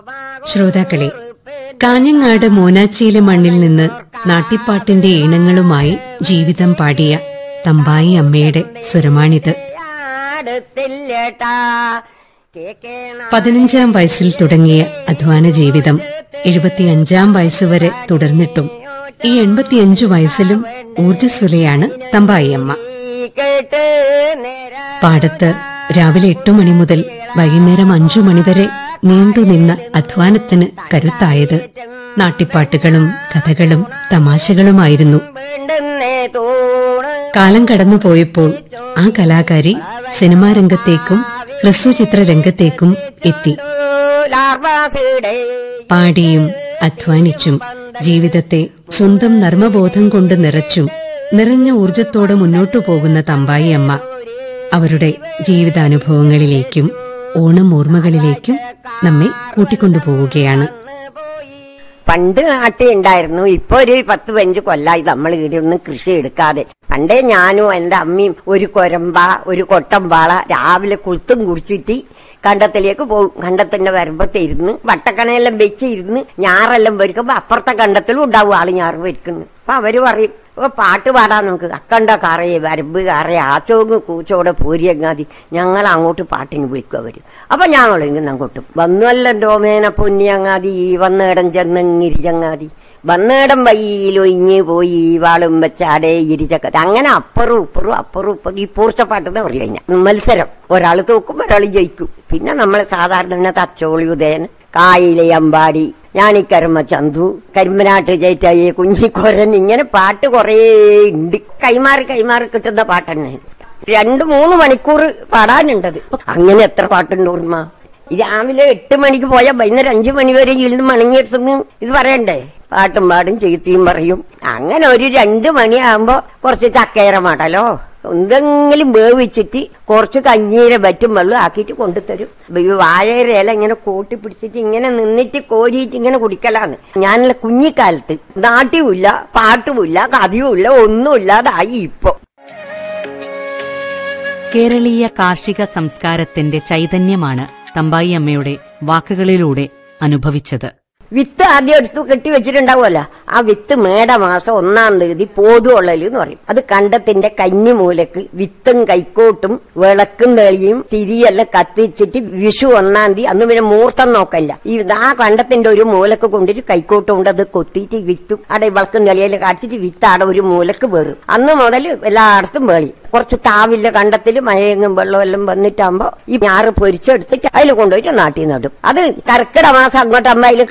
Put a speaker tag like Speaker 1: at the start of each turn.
Speaker 1: ശ്രോതാക്കളെ, കാഞ്ഞങ്ങാട് മോനാച്ചിയിലെ മണ്ണിൽ നിന്ന് നാട്ടിപ്പാട്ടിന്റെ ഈണങ്ങളുമായി ജീവിതം പാടിയ തമ്പായി അമ്മയുടെ സ്വരമാണിത്. 15-ാം വയസ്സിൽ തുടങ്ങിയ അധ്വാന ജീവിതം 75-ാം വയസ്സുവരെ തുടർന്നിട്ടും ഈ 85 വയസ്സിലും ഊർജ്ജസ്വലയാണ് തമ്പായി അമ്മ. പാടത്ത് രാവിലെ 8 മണി മുതൽ വൈകുന്നേരം 5 മണിവരെ നീണ്ടുനിന്ന അധ്വാനത്തിന് കരുത്തായത് നാട്ടിപ്പാട്ടുകളും കഥകളും തമാശകളുമായിരുന്നു. കാലം കടന്നുപോയപ്പോൾ ആ കലാകാരി സിനിമാ രംഗത്തേക്കും ഹ്രസ്വചിത്ര രംഗത്തേക്കും എത്തി. പാടിയും അധ്വാനിച്ചും ജീവിതത്തെ സ്വന്തം നർമ്മബോധം കൊണ്ട് നിറഞ്ഞ ഊർജത്തോടെ മുന്നോട്ടു പോകുന്ന തമ്പായി അമ്മ അവരുടെ ജീവിതാനുഭവങ്ങളിലേക്കും ഓണം ഓർമ്മകളിലേക്കും നമ്മെ കൂട്ടിക്കൊണ്ടുപോവുകയാണ്.
Speaker 2: പണ്ട് നാട്ടിൽ ഉണ്ടായിരുന്നു. ഇപ്പൊ ഒരു 10-15 കൊല്ലായി നമ്മൾ ഇവിടെ ഒന്നും കൃഷി എടുക്കാതെ. പണ്ടേ ഞാനും എന്റെ അമ്മയും ഒരു കൊരമ്പ ഒരു കൊട്ടമ്പാള രാവിലെ കുളുത്തും കുടിച്ചിട്ട് കണ്ടത്തിലേക്ക് പോകും. കണ്ടത്തിന്റെ വരമ്പത്തെ ഇരുന്ന് വട്ടക്കണയെല്ലാം വെച്ചിരുന്ന് ഞാറെല്ലാം വരിക്കുമ്പോ അപ്പുറത്തെ കണ്ടത്തിലും ഉണ്ടാവും ആള് ഞാറ് വരിക്കുന്നു. അപ്പൊ അവര് പറയും, പാട്ട് പാടാൻ നമുക്ക് അക്കണ്ട കറയെ വരമ്പ് കറയെ ആച്ചോങ്ങ് കൂച്ചോടെ പോരിയങ്ങാതി ഞങ്ങൾ അങ്ങോട്ട് പാട്ടിന് വിളിക്കും അവര്. അപ്പൊ ഞങ്ങളിങ്ങനെ അങ്ങോട്ടും വന്നുവല്ലോ ഡോമേന പൊന്നിയങ്ങാതി വന്നേടം ചെന്നിരിച്ചങ്ങാതി വന്നേടം വയ്യിലൊയിഞ്ഞ് പോയി വാളും വെച്ചാടേ ഇരിച്ചക്ക. അങ്ങനെ അപ്പറും ഇപ്പറും ഈ പൂർച്ചപ്പാട്ടെന്ന് പറയും. കഴിഞ്ഞാൽ മത്സരം, ഒരാൾ തോക്കും ഒരാൾ ജയിക്കും. പിന്നെ നമ്മള് സാധാരണ തച്ചോളി ഉദയൻ കായിലെ അമ്പാടി ഞാണിക്കരമ്മ ചന്തു കരിമ്പനാട്ട് ചേറ്റായി കുഞ്ഞിക്കൊരൻ ഇങ്ങനെ പാട്ട് കുറേ ഉണ്ട്. കൈമാറി കിട്ടുന്ന പാട്ടെന്നെ 2-3 മണിക്കൂർ പാടാനുണ്ടത്. അങ്ങനെ എത്ര പാട്ടുണ്ട് ഓർമ്മ. രാവിലെ 8 മണിക്ക് പോയാൽ വൈകുന്നേരം 5 മണി വരെ ഇരുന്ന് മണിഞ്ഞെടുത്തുനിന്ന് ഇത് പറയണ്ടേ. പാട്ടും പാടും ചെയ്ത്തിയും പറയും. അങ്ങനെ ഒരു 2 മണിയാകുമ്പോ കുറച്ച് ചക്കയറ മടലോ എന്തെങ്കിലും വേവിച്ചിട്ട് കുറച്ച് കഞ്ഞീരെ വറ്റും വെള്ളം ആക്കിയിട്ട് കൊണ്ടുതരും. വാഴയുടെ ഇല ഇങ്ങനെ കൂട്ടി പിടിച്ചിട്ട് ഇങ്ങനെ നിന്നിട്ട് കോരിയിട്ട് ഇങ്ങനെ കുടിക്കലാന്ന്. ഞാനല്ല കുഞ്ഞിക്കാലത്ത് നാട്യവുമില്ല പാട്ടുമില്ല കഥയുമില്ല ഒന്നുമില്ലാതായി ഇപ്പൊ.
Speaker 3: കേരളീയ കാർഷിക സംസ്കാരത്തിന്റെ ചൈതന്യമാണ് തമ്പായി അമ്മയുടെ വാക്കുകളിലൂടെ അനുഭവിച്ചത്.
Speaker 2: വിത്ത് ആദ്യം എടുത്ത് കെട്ടിവെച്ചിട്ടുണ്ടാവുമല്ലോ, ആ വിത്ത് മേടമാസം 1-ാം തീയതി പോതുകൊള്ളല് എന്ന് പറയും. അത് കണ്ടത്തിന്റെ കന്നിമൂലക്ക് വിത്തും കൈക്കോട്ടും വിളക്കും തെളിയും തിരിയെല്ലാം കത്തിച്ചിട്ട് വിഷു 1-ാം തീയതി അന്ന് പിന്നെ മുഹൂർത്തം നോക്കല്ല. ആ കണ്ടത്തിന്റെ ഒരു മൂലക്ക് കൊണ്ടിട്ട് കൈക്കോട്ടും കൊണ്ട് അത് കൊത്തിയിട്ട് വിത്തും അവിടെ വിളക്കും തെളിയെല്ലാം കാണിച്ചിട്ട് വിത്ത് അവിടെ ഒരു മൂലക്ക് വേറും. അന്ന് മുതൽ എല്ലായിടത്തും വേളി കുറച്ച് താവില്ല കണ്ടത്തിൽ മഴയെങ്ങും വെള്ളമെല്ലാം വന്നിട്ടാകുമ്പോ ഈ ഞാറ് പൊരിച്ചെടുത്തിട്ട് അതിൽ കൊണ്ടുപോയിട്ട് നാട്ടിൽ നടും. അത് കർക്കിടക മാസം അങ്ങോട്ട് അമ്മ അതിൽ